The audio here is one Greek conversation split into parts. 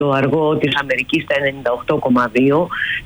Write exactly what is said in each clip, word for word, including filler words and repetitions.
το αργό της Αμερικής στα ενενήντα οκτώ κόμμα δύο,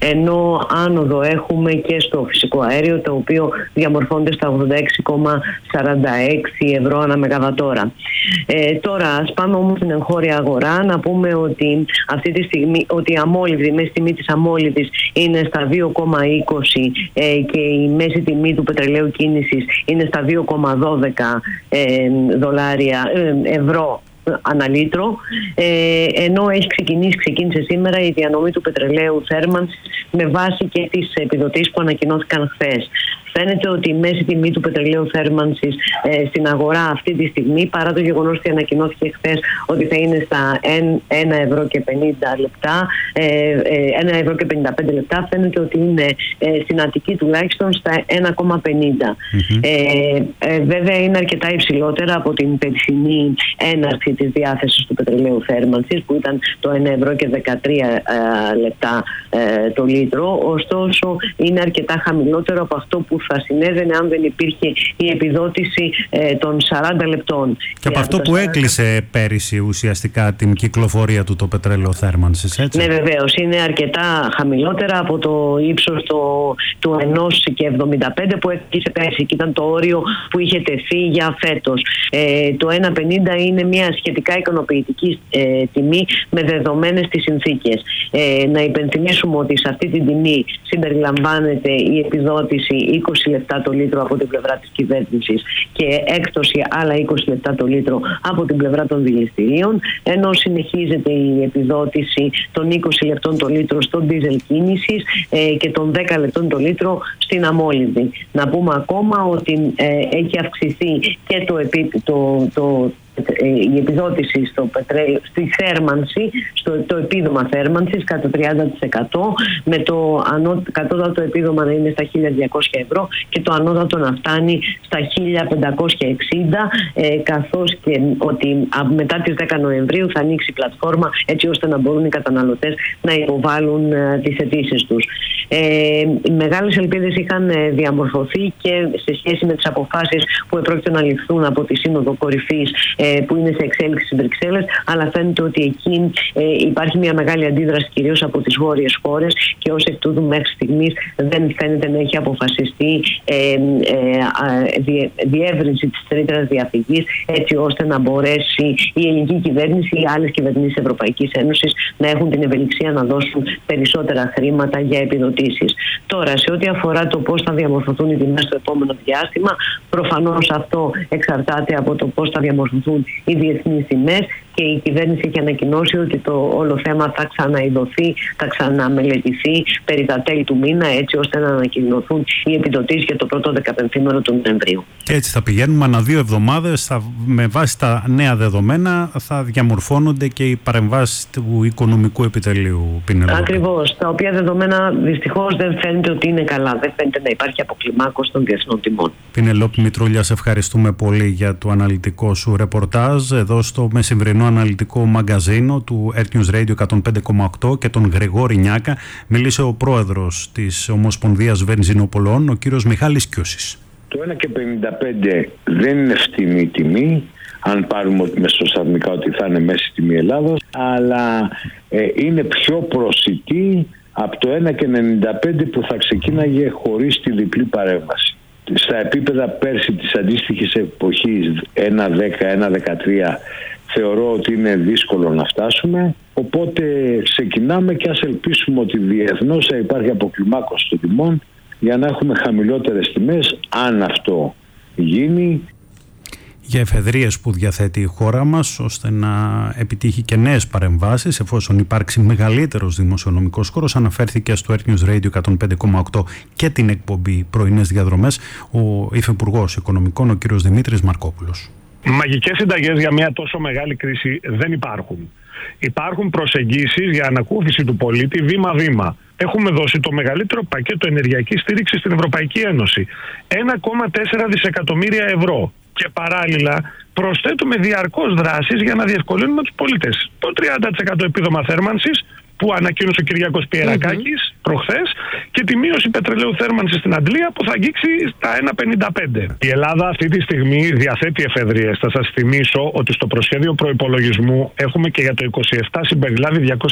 ενώ άνοδο έχουμε και στο φυσικό αέριο, το οποίο διαμορφώνεται στα ογδόντα έξι κόμμα σαράντα έξι ευρώ ανά μεγαβατόρα. Ε, τώρα, ας πάμε όμως στην εγχώρια αγορά, να πούμε ότι αυτή τη στιγμή ότι η αμόλυβδη, η μέση τιμή της αμόλυβδης είναι στα δύο κόμμα είκοσι ε, και η μέση τιμή του πετρελαίου κίνησης είναι στα δύο κόμμα δώδεκα ε, δολάρια, ε, ευρώ ανά λίτρο, ε, ενώ έχει ξεκινήσει, ξεκίνησε σήμερα η διανομή του πετρελαίου θέρμανσης με βάση και τις επιδοτήσεις που ανακοινώθηκαν χθες. Φαίνεται ότι η μέση τιμή του πετρελαίου θέρμανσης ε, στην αγορά αυτή τη στιγμή, παρά το γεγονός ότι ανακοινώθηκε χθες ότι θα είναι στα ένα ευρώ και πενήντα λεπτά, ε, ε, ένα ευρώ και πενήντα πέντε λεπτά, φαίνεται ότι είναι ε, στην Αττική τουλάχιστον στα ένα κόμμα πενήντα. Mm-hmm. Ε, ε, βέβαια είναι αρκετά υψηλότερα από την περσινή έναρξη της διάθεσης του πετρελαίου θέρμανσης, που ήταν το ένα ευρώ και δεκατρία ε, λεπτά ε, το λίτρο. Ωστόσο είναι αρκετά χαμηλότερο από αυτό που θα συνέβαινε αν δεν υπήρχε η επιδότηση ε, των σαράντα λεπτών. Και, και από αυτό που σαράντα... έκλεισε πέρυσι ουσιαστικά την κυκλοφορία του το πετρέλαιο θέρμανσης, έτσι. Ναι, βεβαίως. Είναι αρκετά χαμηλότερα από το ύψος το, του ένα και εβδομήντα πέντε που έκλεισε πέρυσι και ήταν το όριο που είχε τεθεί για φέτος. Ε, το ένα πενήντα είναι μια σχετικά ικανοποιητική ε, τιμή με δεδομένες τις συνθήκες. Ε, να υπενθυμίσουμε ότι σε αυτή την τιμή συμπεριλαμβάνεται η επιδότηση είκοσι λεπτά το λίτρο από την πλευρά της κυβέρνησης και έκπτωση άλλα είκοσι λεπτά το λίτρο από την πλευρά των δηληστηρίων, ενώ συνεχίζεται η επιδότηση των είκοσι λεπτών το λίτρο στο ντίζελ κίνησης ε, και των δέκα λεπτών το λίτρο στην αμόλυβδη. Να πούμε ακόμα ότι ε, έχει αυξηθεί και το, επί, το, το η επιδότηση στο πετρέλαιο, στη θέρμανση, στο το επίδομα θέρμανσης κατά τριάντα τοις εκατό, με το κατώτατο επίδομα να είναι στα χίλια διακόσια ευρώ και το ανώτατο να φτάνει στα χίλια πεντακόσια εξήντα, ε, καθώς και ότι μετά τις δέκα Νοεμβρίου θα ανοίξει η πλατφόρμα έτσι ώστε να μπορούν οι καταναλωτές να υποβάλουν ε, τις αιτήσεις τους. Ε, οι μεγάλες ελπίδες είχαν ε, διαμορφωθεί και σε σχέση με τις αποφάσεις που επρόκειτο να ληφθούν από τη Σύνοδο Κορυφής που είναι σε εξέλιξη στις Βρυξέλλες, αλλά φαίνεται ότι εκεί ε, υπάρχει μια μεγάλη αντίδραση κυρίως από τις βόρειες χώρες και ως εκ τούτου μέχρι στιγμής δεν φαίνεται να έχει αποφασιστεί ε, ε, ε, διε, διεύρυνση της ρήτρας διαφυγής έτσι ώστε να μπορέσει η ελληνική κυβέρνηση ή άλλες κυβερνήσεις Ευρωπαϊκής Ένωσης να έχουν την ευελιξία να δώσουν περισσότερα χρήματα για επιδοτήσεις. Τώρα, σε ό,τι αφορά το πώς θα διαμορφωθούν οι τιμές στο επόμενο διάστημα, προφανώς αυτό εξαρτάται από το πώς θα διαμορφωθούν οι διεθνείς τιμές και η κυβέρνηση έχει ανακοινώσει ότι το όλο θέμα θα ξαναειδωθεί, θα ξαναμελετηθεί περί τα τέλη του μήνα έτσι ώστε να ανακοινωθούν οι επιδοτήσεις για το πρώτο δεκαπενθήμερο του Νοεμβρίου. Έτσι θα πηγαίνουμε ανά δύο εβδομάδες, θα, με βάση τα νέα δεδομένα θα διαμορφώνονται και οι παρεμβάσεις του οικονομικού επιτελείου. Πινελόπη. Ακριβώς, τα οποία δεδομένα δυστυχώς δεν φαίνεται ότι είναι καλά, δεν φαίνεται να υπάρχει αποκλιμάκωση των διεθνών τιμών. Πινελόπη Μητρούλια, σε ευχαριστούμε πολύ για το αναλυτικό σου ρεπορτάζ εδώ στο μεσημβρινό αναλυτικό μαγκαζίνο του Earth News Radio εκατόν πέντε κόμμα οκτώ και τον Γρηγόρη Νιάκα. Μίλησε ο πρόεδρος της Ομοσπονδίας Βενζινοπολών, ο κύριος Μιχάλης Κιούσης. Το ένα και πενήντα πέντε δεν είναι φτηνή τιμή, αν πάρουμε μεσοσταθμικά ότι θα είναι μέση τιμή Ελλάδος, αλλά ε, είναι πιο προσιτή από το ένα και ενενήντα πέντε που θα ξεκίναγε χωρίς τη διπλή παρέμβαση. Στα επίπεδα πέρσι της αντίστοιχης εποχής ένα δέκα, ένα δεκατρία θεωρώ ότι είναι δύσκολο να φτάσουμε, οπότε ξεκινάμε και ας ελπίσουμε ότι διεθνώς θα υπάρχει αποκλιμάκωση των τιμών για να έχουμε χαμηλότερες τιμές, αν αυτό γίνει. Για εφεδρείες που διαθέτει η χώρα μας ώστε να επιτύχει και νέες παρεμβάσεις εφόσον υπάρξει μεγαλύτερος δημοσιονομικός χώρος, αναφέρθηκε στο Earth News Radio εκατόν πέντε κόμμα οκτώ και την εκπομπή Πρωινές Διαδρομές ο Υφυπουργός Οικονομικών, ο κ. Δημήτρης Μαρκόπουλος. Μαγικές συνταγές για μια τόσο μεγάλη κρίση δεν υπάρχουν. Υπάρχουν προσεγγίσεις για ανακούφιση του πολίτη βήμα-βήμα. Έχουμε δώσει το μεγαλύτερο πακέτο ενεργειακής στήριξης στην Ευρωπαϊκή Ένωση. ένα κόμμα τέσσερα δισεκατομμύρια ευρώ. Και παράλληλα προσθέτουμε διαρκώς δράσεις για να διευκολύνουμε τους πολίτες. Το τριάντα τοις εκατό επίδομα θέρμανσης που ανακοίνωσε ο Κυριάκος Πιερακάκης mm-hmm. προχθές και τη μείωση πετρελαίου θέρμανσης στην Αντλία που θα αγγίξει στα ένα πενήντα πέντε. Η Ελλάδα αυτή τη στιγμή διαθέτει εφεδρείες. Θα σας θυμίσω ότι στο προσχέδιο προϋπολογισμού έχουμε και για το είκοσι επτά συμπεριλάβει διακόσιες